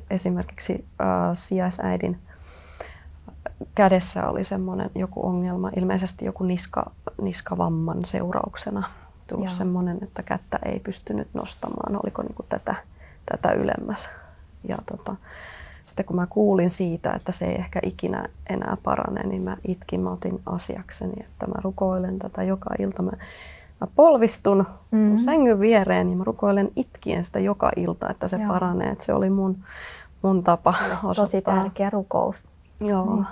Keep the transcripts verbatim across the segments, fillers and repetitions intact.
esimerkiksi äh, sijaisäidin kädessä oli semmoinen joku ongelma, ilmeisesti joku niska, niskavamman seurauksena tullut semmoinen, että kättä ei pystynyt nostamaan, oliko niinku tätä, tätä ylemmäs. Ja tota, sitten kun mä kuulin siitä, että se ei ehkä ikinä enää parane, niin mä itkin, mä otin asiakseni, että mä rukoilen tätä joka ilta. Mä, mä polvistun mm-hmm. sängyn viereen ja mä rukoilen itkien sitä joka ilta, että se Joo. paranee. Että se oli mun, mun tapa osoittaa. Tosi tärkeä rukous. Joo. Niin.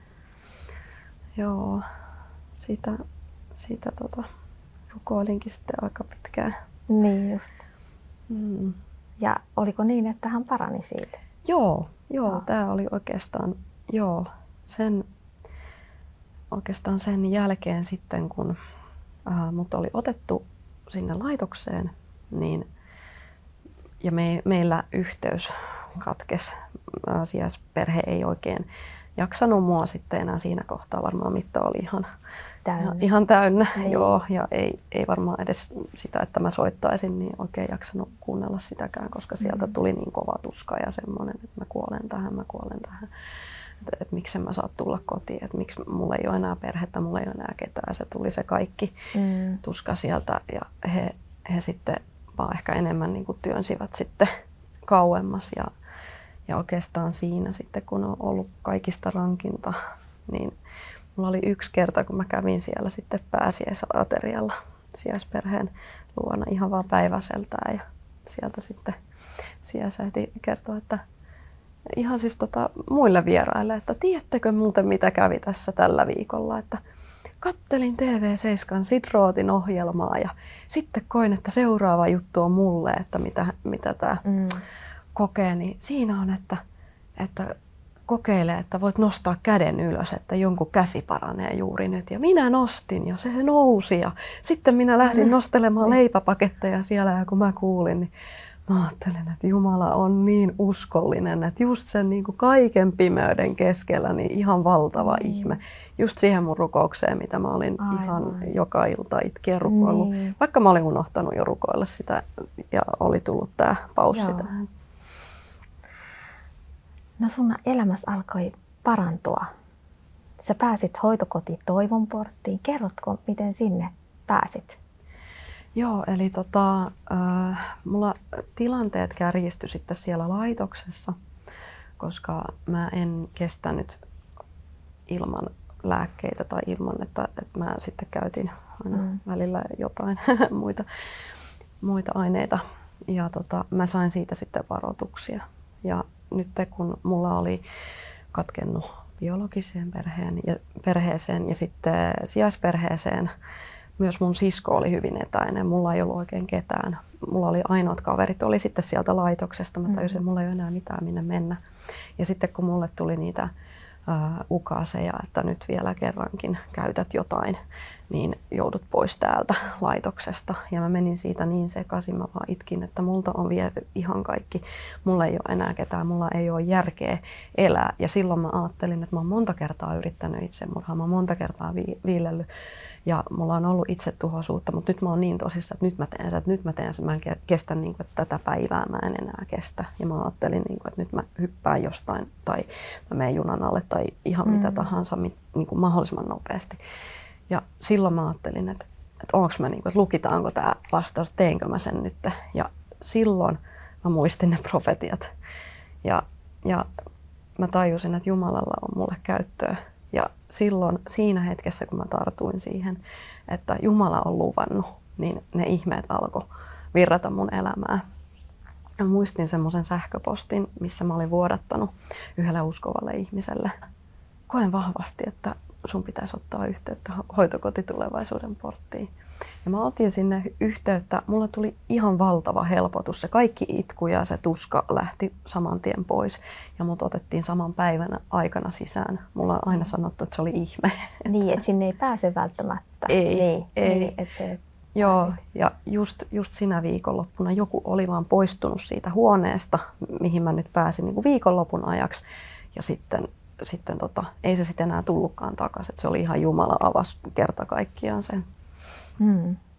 Joo. Siitä, siitä tota, rukoilinkin sitten aika pitkään. Niin just. Mm. Ja oliko niin, että hän parani siitä? Joo, joo, Joo. tämä oli oikeastaan, joo, sen, oikeastaan sen jälkeen sitten, kun äh, mut oli otettu sinne laitokseen, niin, ja me, meillä yhteys katkesi. Äh, sijaisperhe ei oikein jaksanut mua sitten enää siinä kohtaa, varmaan mitta oli ihan täynnä, ihan, ihan täynnä niin. Joo, ja ei, ei varmaan edes sitä, että mä soittaisin, niin oikein jaksanut kuunnella sitäkään, koska sieltä tuli niin kova tuska ja semmoinen, että mä kuolen tähän, mä kuolen tähän. Että et miksi mä saa tulla kotiin, että miksi mulla ei ole enää perhettä, mulla ei ole enää ketään. Se tuli se kaikki mm. tuska sieltä ja he, he sitten vaan ehkä enemmän niin kuin työnsivät sitten kauemmas. Ja, ja oikeastaan siinä sitten, kun on ollut kaikista rankinta, niin mulla oli yksi kerta, kun mä kävin siellä sitten pääsiäisaterialla sijaisperheen luona ihan vaan päiväseltään ja sieltä sitten sijaisäiti kertoi, että ihan siis tota muille vieraille, että tiedättekö muuten mitä kävi tässä tällä viikolla, että kattelin T V seitsemän Sid Rothin ohjelmaa ja sitten koin, että seuraava juttu on mulle, että mitä, mitä tämä mm. kokee, niin siinä on, että, että kokeile, että voit nostaa käden ylös, että jonkun käsi paranee juuri nyt. Ja minä nostin ja se nousi ja sitten minä lähdin nostelemaan leipäpaketteja siellä ja kun mä kuulin, niin mä ajattelin, että Jumala on niin uskollinen, että just sen niin kuin kaiken pimeyden keskellä niin ihan valtava mm. ihme. Just siihen mun rukoukseen, mitä mä olin Aivan. ihan joka ilta itkien rukoillut. Niin. Vaikka mä olin unohtanut jo rukoilla sitä ja oli tullut tää paussi Joo. tähän. No sun elämässä alkoi parantua. Sä pääsit hoitokotiin Toivon porttiin. Kerrotko, miten sinne pääsit? Joo, eli tota, äh, mulla tilanteet kärjistyi sitten siellä laitoksessa, koska mä en kestänyt ilman lääkkeitä tai ilman, että, että mä sitten käytin aina mm. välillä jotain muita, muita aineita. Ja tota, mä sain siitä sitten varoituksia. Ja nyt kun mulla oli katkennut biologiseen perheen ja, perheeseen ja sitten sijaisperheeseen, myös mun sisko oli hyvin etäinen. Mulla ei ollut oikein ketään. Mulla oli ainoat kaverit, oli sitten sieltä laitoksesta. Mä tajusin, että mulla ei ole enää mitään minne mennä. Ja sitten kun mulle tuli niitä äh, ukaaseja, että nyt vielä kerrankin käytät jotain, niin joudut pois täältä laitoksesta. Ja mä menin siitä niin sekaisin, mä vaan itkin, että multa on viety ihan kaikki. Mulla ei ole enää ketään, mulla ei ole järkeä elää. Ja silloin mä ajattelin, että mä oon monta kertaa yrittänyt itsemurhaa, mä oon monta kertaa vi- viilellyt. Ja mulla on ollut itsetuhoisuutta, mutta nyt mä oon niin tosissaan, että nyt mä teen sen, että nyt mä teen sen, mä en kestä niin kuin, että tätä päivää mä en enää kestä. Ja mä ajattelin, niin kuin, että nyt mä hyppään jostain tai mä menen junan alle tai ihan mm. mitä tahansa niin kuin mahdollisimman nopeasti. Ja silloin mä ajattelin, että, että onko mä, niin kuin, että lukitaanko tämä vastaus, teenkö mä sen nyt. Ja silloin mä muistin ne profetiat. Ja, ja mä tajusin, että Jumalalla on mulle käyttöä. Ja silloin siinä hetkessä, kun mä tartuin siihen, että Jumala on luvannut, niin ne ihmeet alkoi virrata mun elämää. Ja muistin semmoisen sähköpostin, missä mä olin vuodattanut yhdelle uskovalle ihmiselle. Koen vahvasti, että sun pitäisi ottaa yhteyttä hoitokoti Tulevaisuuden porttiin. Ja mä otin sinne yhteyttä. Mulla tuli ihan valtava helpotus. Se kaikki itku ja se tuska lähti saman tien pois. Ja mut otettiin saman päivän aikana sisään. Mulla on aina sanottu, että se oli ihme. Niin, että sinne ei pääse välttämättä. Ei, niin, ei. Niin, että se Joo, ja just, just sinä viikonloppuna joku oli vaan poistunut siitä huoneesta, mihin mä nyt pääsin niin kuin viikonlopun ajaksi. Ja sitten, sitten tota, ei se sitten enää tullutkaan takaisin. Se oli ihan Jumala avasi kerta kaikkiaan sen. Hmm.